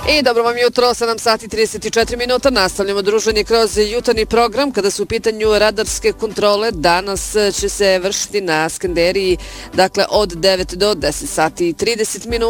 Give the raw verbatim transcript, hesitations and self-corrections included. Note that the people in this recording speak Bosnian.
I dobro vam jutro, sedam sati i trideset četiri minuta, nastavljamo druženje kroz jutarnji program. Kada su u pitanju radarske kontrole, danas će se vršiti na Skenderiji, dakle od devet do deset sati i trideset minuta.